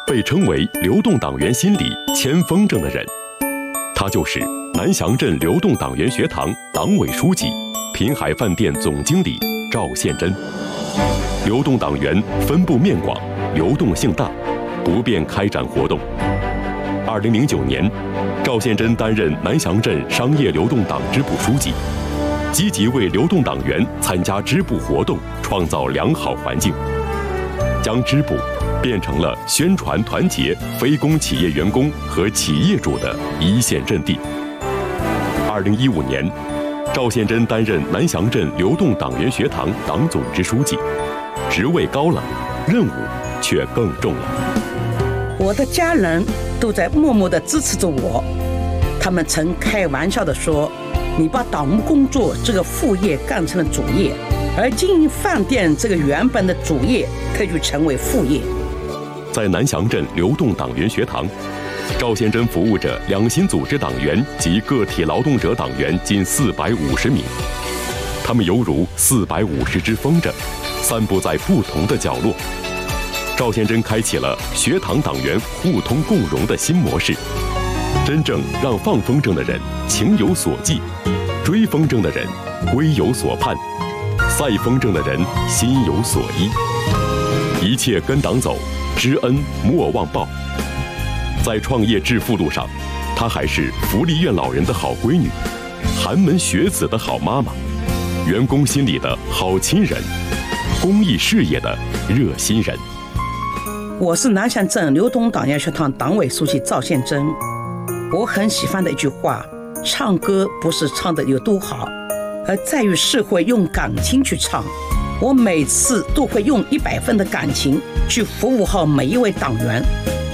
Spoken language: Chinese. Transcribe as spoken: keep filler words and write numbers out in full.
被称为流动党员心理千风筝的人，他就是南翔镇流动党员学堂党委书记、滨海饭店总经理赵宪珍。流动党员分布面广，流动性大，不便开展活动。二零零九年，赵宪珍担任南翔镇商业流动党支部书记，积极为流动党员参加支部活动创造良好环境，将支部变成了宣传团结非公企业员工和企业主的一线阵地。二零一五年，赵宪珍担任南翔镇流动党员学堂党总支书记，职位高了，任务却更重了。 我的家人都在默默地支持着我，他们曾开玩笑地说，你把党务工作这个副业干成了主业，而经营饭店这个原本的主业可以去成为副业。 在南翔镇流动党员学堂，赵宪珍服务着两薪组织党员及个体劳动者党员近四百五十名，他们犹如四百五十只风筝，散布在不同的角落。赵宪珍开启了学堂党员互通共荣的新模式，真正让放风筝的人情有所寄，追风筝的人归有所盼，赛风筝的人心有所依。一切跟党走，知恩莫忘报。在创业致富路上，她还是福利院老人的好闺女，寒门学子的好妈妈，员工心里的好亲人，公益事业的热心人。 我是南翔镇流动党员学堂党委书记赵宪珍。我很喜欢的一句话，唱歌不是唱得有多好，而在于是会用感情去唱。我每次都会用一百分的感情去服务好每一位党员，